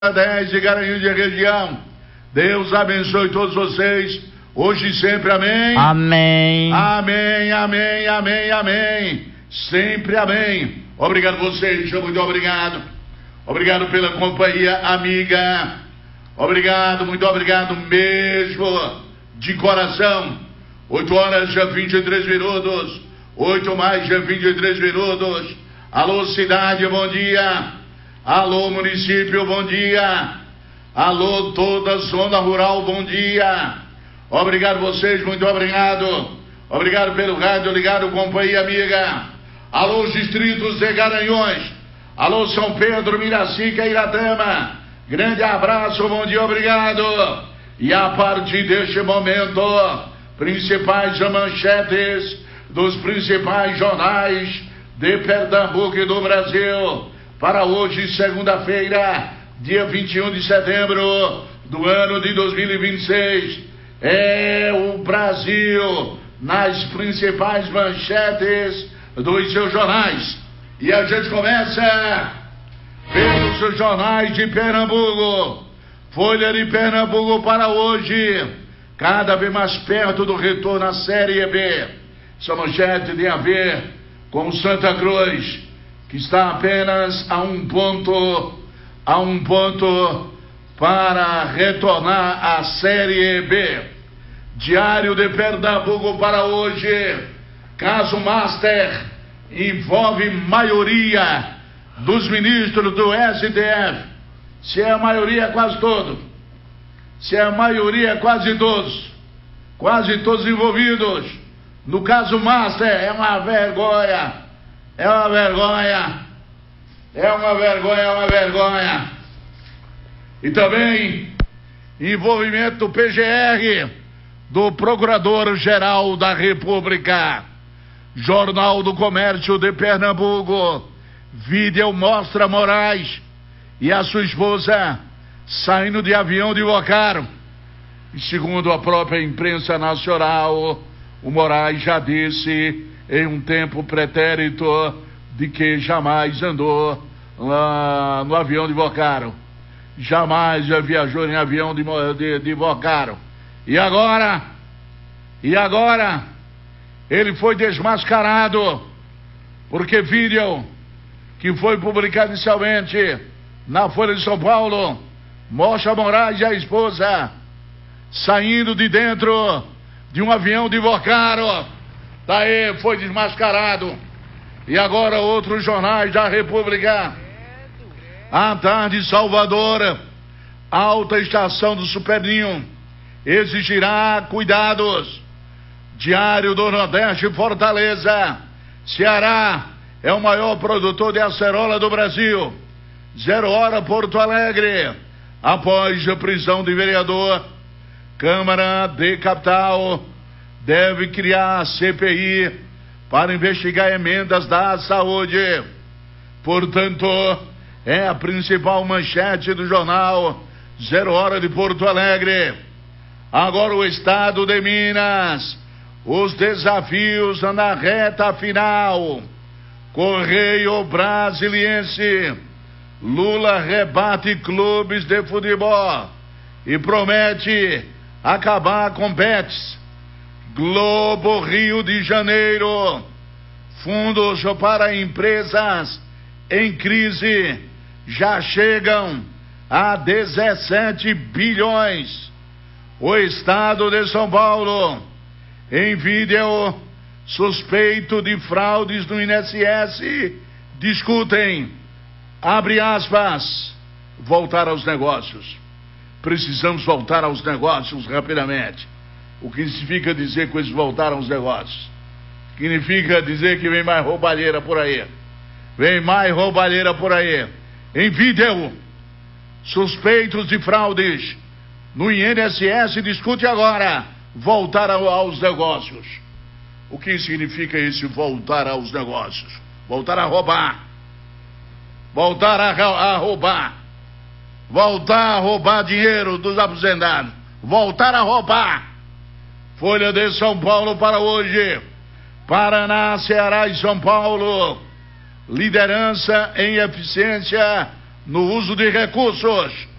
10 de Garanhuns de região. Deus abençoe todos vocês, hoje e sempre, amém? Amém. Amém, amém, amém, amém. Sempre amém. Obrigado vocês, muito obrigado. Obrigado pela companhia amiga. Obrigado, muito obrigado mesmo, de coração. 8 horas e 23 minutos. 8 mais de 23 minutos. Alô, cidade, bom dia. Alô, município, bom dia. Alô, toda zona rural, bom dia. Obrigado vocês, muito obrigado. Obrigado pelo rádio ligado, companhia amiga. Alô, os distritos de Garanhuns. Alô, São Pedro, Miracica, Iratama. Grande abraço, bom dia, obrigado. E a partir deste momento, principais manchetes dos principais jornais de Pernambuco e do Brasil. Para hoje, segunda-feira, dia 21 de setembro do ano de 2026. É o Brasil nas principais manchetes dos seus jornais. E a gente começa pelos jornais de Pernambuco. Folha de Pernambuco para hoje, cada vez mais perto do retorno à Série B. Essa manchete tem a ver com Santa Cruz, que está apenas a um ponto para retornar à Série B. Diário de Pernambuco para hoje, caso Master envolve maioria dos ministros do STF. Se é a maioria, quase todo. Se é a maioria, quase todos. Quase todos envolvidos. No caso Master, é uma vergonha. É uma vergonha. É uma vergonha, é uma vergonha. E também envolvimento do PGR, do Procurador-Geral da República. Jornal do Comércio de Pernambuco. Vídeo mostra Moraes e a sua esposa saindo de avião de Vocaro. E segundo a própria imprensa nacional, o Moraes já disse em um tempo pretérito de que jamais andou lá no avião de Vocaro. Jamais já viajou em avião de Vocaro. E agora, ele foi desmascarado, porque vídeo que foi publicado inicialmente na Folha de São Paulo mostra Moraes e a esposa saindo de dentro de um avião de Vocaro. Daí foi desmascarado. E agora outros jornais da República. À tarde, Salvador, alta estação do Superninho exigirá cuidados. Diário do Nordeste, Fortaleza. Ceará é o maior produtor de acerola do Brasil. 0 hora, Porto Alegre. Após a prisão de vereador, Câmara de Capital deve criar CPI para investigar emendas da saúde. Portanto, é a principal manchete do jornal 0 hora de Porto Alegre. Agora o estado de Minas. Os desafios na reta final. Correio Brasiliense. Lula rebate clubes de futebol e promete acabar com bets. Globo Rio de Janeiro. Fundos para empresas em crise já chegam a 17 bilhões. O estado de São Paulo. Em vídeo, suspeito de fraudes no INSS discutem, abre aspas, voltar aos negócios. Precisamos voltar aos negócios rapidamente. O que significa dizer que eles voltaram aos negócios? Significa dizer que vem mais roubalheira por aí. Vem mais roubalheira por aí. Em vídeo, suspeitos de fraudes no INSS discute agora voltar aos negócios. O que significa esse voltar aos negócios? Voltar a roubar. Voltar a roubar. Voltar a roubar dinheiro dos aposentados. Voltar a roubar. Folha de São Paulo para hoje. Paraná, Ceará e São Paulo. Liderança em eficiência no uso de recursos.